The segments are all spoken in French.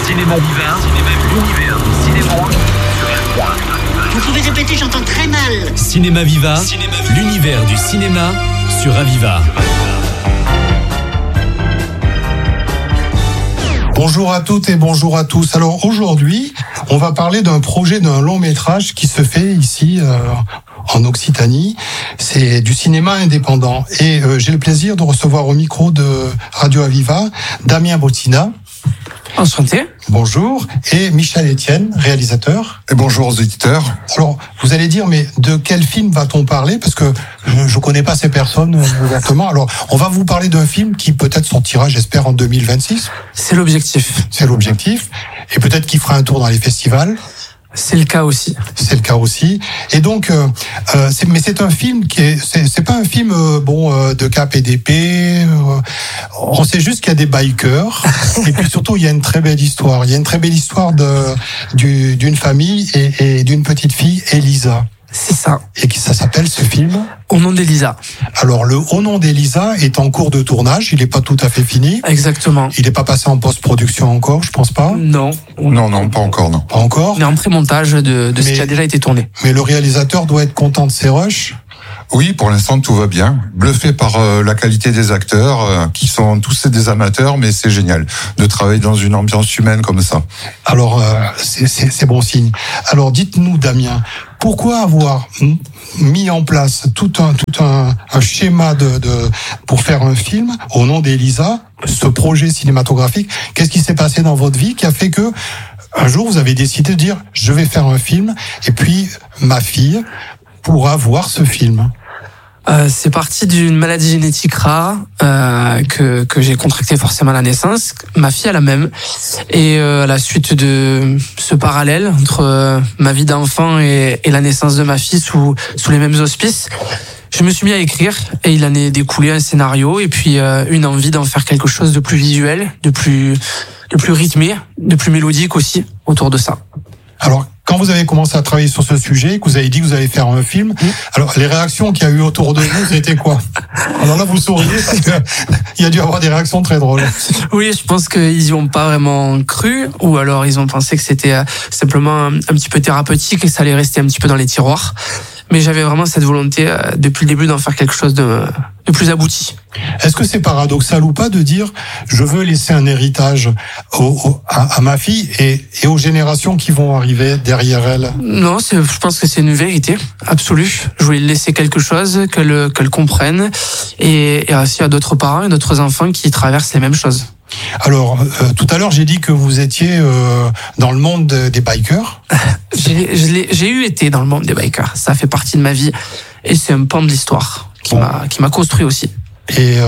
Cinéma Viva, l'univers du cinéma sur Aviva. Vous pouvez répéter, j'entends très mal. Cinéma Viva, l'univers du cinéma sur Aviva. Bonjour à toutes et bonjour à tous. Alors aujourd'hui, on va parler d'un projet d'un long métrage qui se fait ici en Occitanie. C'est du cinéma indépendant. Et j'ai le plaisir de recevoir au micro de Radio Aviva Damien Bottina. Enchanté. Bonjour. Et Michel Etienne, réalisateur. Et bonjour aux éditeurs. Alors, vous allez dire, mais de quel film va-t-on parler? Parce que je connais pas ces personnes exactement. Alors, on va vous parler d'un film qui peut-être sortira, j'espère, en 2026. C'est l'objectif. C'est l'objectif. Et peut-être qu'il fera un tour dans les festivals. C'est le cas aussi. C'est le cas aussi. Et donc, mais c'est un film qui est, c'est pas un film de cap et d'épée. On sait juste qu'il y a des bikers. Et puis surtout, il y a une très belle histoire. Il y a une très belle histoire d'une famille et d'une petite fille, Elisa. C'est ça. Et ça s'appelle ce film Au nom d'Elisa. Alors, le Au nom d'Elisa est en cours de tournage. Il n'est pas tout à fait fini. Exactement. Il n'est pas passé en post-production encore, je pense pas. Non. Non, pas encore, non. Pas encore. On est en pré-montage de ce qui a déjà été tourné. Mais le réalisateur doit être content de ses rushs. Oui, pour l'instant, tout va bien. Bluffé par la qualité des acteurs, qui sont tous des amateurs, mais c'est génial de travailler dans une ambiance humaine comme ça. Alors, c'est bon signe. Alors, dites-nous, Damien, pourquoi avoir mis en place tout un schéma pour faire un film au nom d'Elisa, ce projet cinématographique? Qu'est-ce qui s'est passé dans votre vie qui a fait que un jour vous avez décidé de dire je vais faire un film et puis ma fille pourra voir ce film? C'est parti d'une maladie génétique rare que j'ai contractée forcément à la naissance. Ma fille a la même. Et à la suite de ce parallèle entre ma vie d'enfant et la naissance de ma fille sous les mêmes auspices, je me suis mis à écrire et il en est découlé un scénario et puis une envie d'en faire quelque chose de plus visuel, de plus rythmé, de plus mélodique aussi autour de ça. Alors, quand vous avez commencé à travailler sur ce sujet, que vous avez dit que vous allez faire un film, alors les réactions qu'il y a eu autour de vous, c'était quoi? Alors là, vous souriez parce que il y a dû avoir des réactions très drôles. Oui, je pense qu'ils y ont pas vraiment cru, ou alors ils ont pensé que c'était simplement un petit peu thérapeutique et que ça allait rester un petit peu dans les tiroirs. Mais j'avais vraiment cette volonté depuis le début d'en faire quelque chose de plus abouti. Est-ce que c'est paradoxal ou pas de dire je veux laisser un héritage à ma fille et aux générations qui vont arriver derrière elle? Non, je pense que c'est une vérité absolue. Je voulais laisser quelque chose qu'elle comprenne et aussi à d'autres parents et d'autres enfants qui traversent les mêmes choses. Alors, tout à l'heure, j'ai dit que vous étiez dans le monde des bikers. J'ai été dans le monde des bikers. Ça fait partie de ma vie et c'est un pan de l'histoire qui m'a construit aussi. Et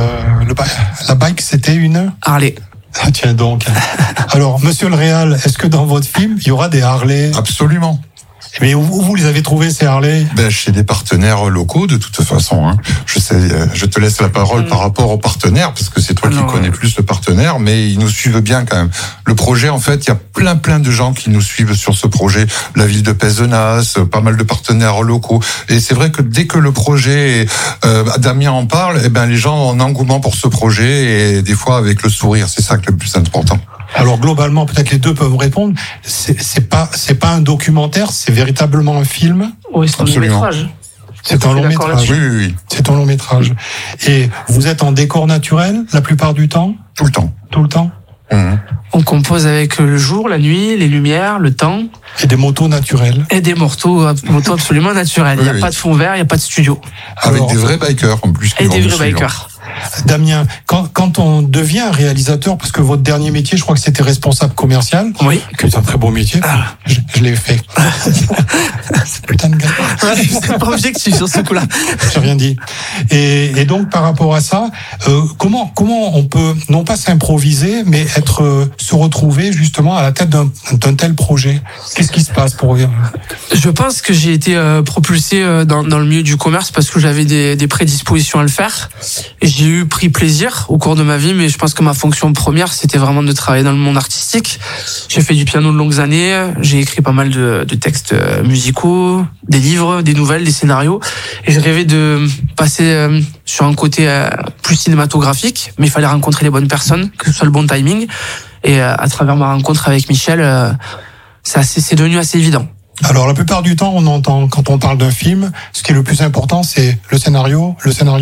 la bike, c'était une Harley. Ah, tiens donc. Alors, monsieur le Réal, est-ce que dans votre film, il y aura des Harley? Absolument. Mais où vous les avez trouvés, ces Harley? Chez des partenaires locaux, de toute façon. Hein. Je te laisse la parole par rapport aux partenaires, parce que c'est toi qui connais plus le partenaire, mais ils nous suivent bien quand même. Le projet, en fait, il y a plein de gens qui nous suivent sur ce projet. La ville de Pézenas, pas mal de partenaires locaux. Et c'est vrai que dès que le projet, Damien en parle, les gens ont un engouement pour ce projet, et des fois avec le sourire, c'est ça qui est le plus important. Alors globalement, peut-être les deux peuvent répondre. C'est pas un documentaire, c'est véritablement un film. Oui, c'est un long métrage. C'est un long métrage. Oui. C'est un long métrage. Et vous êtes en décor naturel la plupart du temps? Tout le temps. Tout le temps. On compose avec le jour, la nuit, les lumières, le temps. Et des motos naturelles. Et des motos absolument naturelles. Il n'y a pas de fond vert, il n'y a pas de studio. Avec des vrais bikers en plus. Et des vrais bikers. Damien, quand on devient réalisateur, parce que votre dernier métier, je crois que c'était responsable commercial. Oui. C'est un très beau métier. Je l'ai fait. Putain de gars. C'est pas objectif sur ce coup-là. J'ai rien dit. Et donc, par rapport à ça, comment on peut, non pas s'improviser, mais se retrouver justement à la tête d'un tel projet? Qu'est-ce qui se passe pour vous? Je pense que j'ai été propulsé dans le milieu du commerce parce que j'avais des prédispositions à le faire. Et j'ai pris plaisir au cours de ma vie, mais je pense que ma fonction première, c'était vraiment de travailler dans le monde artistique. J'ai fait du piano de longues années, j'ai écrit pas mal de textes musicaux, des livres, des nouvelles, des scénarios, et je rêvais de passer sur un côté plus cinématographique, mais il fallait rencontrer les bonnes personnes, que ce soit le bon timing. Et à travers ma rencontre avec Michel, c'est devenu assez évident. Alors, la plupart du temps, on entend, quand on parle d'un film, ce qui est le plus important, c'est le scénario.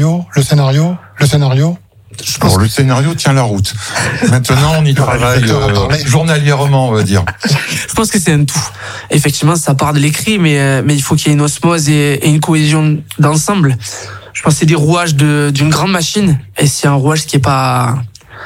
Alors, le scénario tient la route. Maintenant, on y travaille journalièrement, on va dire. Je pense que c'est un tout. Effectivement, ça part de l'écrit, mais il faut qu'il y ait une osmose et une cohésion d'ensemble. Je pense que c'est des rouages d'une grande machine. Et si un rouage qui est pas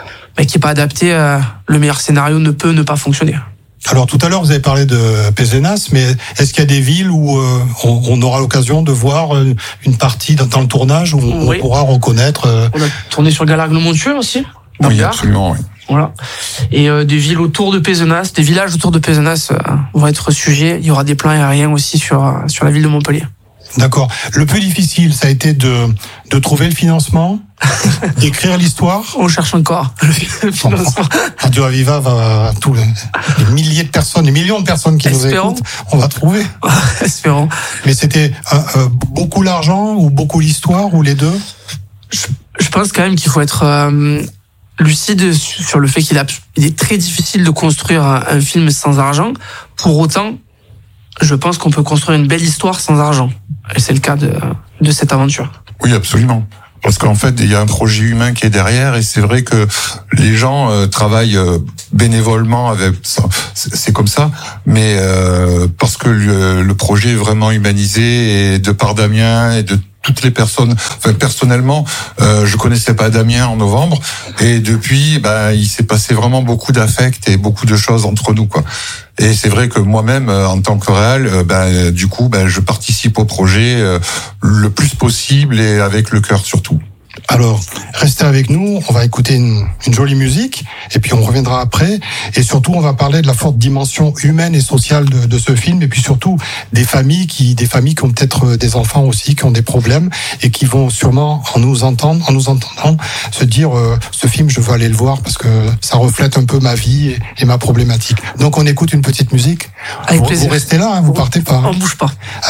adapté, le meilleur scénario ne peut ne pas fonctionner. Alors tout à l'heure, vous avez parlé de Pézenas, mais est-ce qu'il y a des villes où on aura l'occasion de voir une partie dans le tournage où on pourra reconnaître On a tourné sur Galargues-le-Montieu aussi. Oui, absolument, oui. Voilà. Et des villes autour de Pézenas, des villages autour de Pézenas vont être sujets. Il y aura des plans aériens aussi sur la ville de Montpellier. D'accord. Le plus difficile, ça a été de trouver le financement, d'écrire l'histoire. On cherche encore le financement. Radio Aviva va tous les milliers de personnes, les millions de personnes qui nous écoutent, on va trouver. Espérons. Mais c'était beaucoup l'argent ou beaucoup l'histoire ou les deux? Je pense quand même qu'il faut être lucide sur le fait qu'il est très difficile de construire un film sans argent. Pour autant, je pense qu'on peut construire une belle histoire sans argent. Et c'est le cas de cette aventure. Oui, absolument. Parce qu'en fait, il y a un projet humain qui est derrière, et c'est vrai que les gens travaillent bénévolement avec ça. C'est comme ça, mais parce que le projet est vraiment humanisé, et de par Damien et de toutes les personnes. Enfin, personnellement, je connaissais pas Damien en novembre, et depuis, il s'est passé vraiment beaucoup d'affect et beaucoup de choses entre nous, quoi. Et c'est vrai que moi-même, en tant que réal, du coup, je participe au projet le plus possible et avec le cœur surtout. Alors, restez avec nous, on va écouter une jolie musique, et puis on reviendra après, et surtout on va parler de la forte dimension humaine et sociale de ce film, et puis surtout des familles qui ont peut-être des enfants aussi, qui ont des problèmes, et qui vont sûrement, en nous entendant, se dire, ce film je veux aller le voir, parce que ça reflète un peu ma vie et ma problématique. Donc on écoute une petite musique. Avec plaisir. Vous restez là, vous partez pas. On bouge pas.